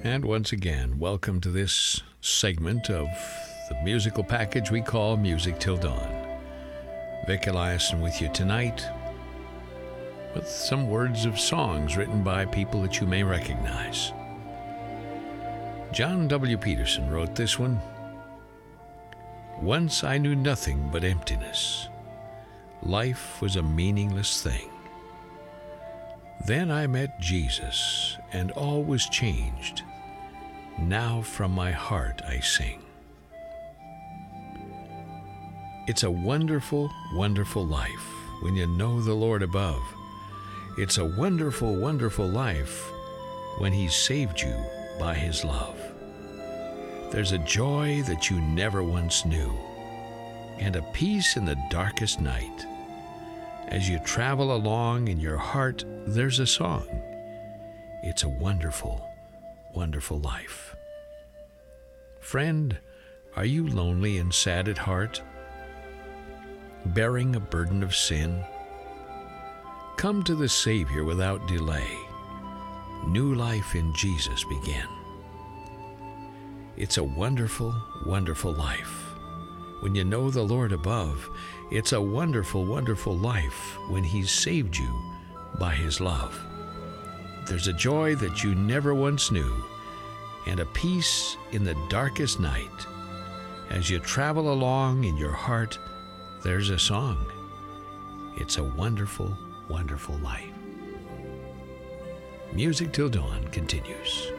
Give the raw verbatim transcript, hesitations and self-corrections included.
And once again, welcome to this segment of the musical package we call Music Till Dawn. Vic Eliason with you tonight with some words of songs written by people that you may recognize. John W. Peterson wrote this one. Once I knew nothing but emptiness. Life was a meaningless thing. Then I met Jesus, and all was changed. Now from my heart I sing. It's a wonderful, wonderful life when you know the Lord above. It's a wonderful, wonderful life when He's saved you by His love. There's a joy that you never once knew, and a peace in the darkest night. As you travel along in your heart, there's a song. It's a wonderful, wonderful life. Friend, are you lonely and sad at heart, bearing a burden of sin? Come to the Savior without delay. New life in Jesus begin. It's a wonderful, wonderful life when you know the Lord above. It's a wonderful, wonderful life when He's saved you by His love. There's a joy that you never once knew, and a peace in the darkest night. As you travel along in your heart, there's a song. It's a wonderful, wonderful life. Music Till Dawn continues.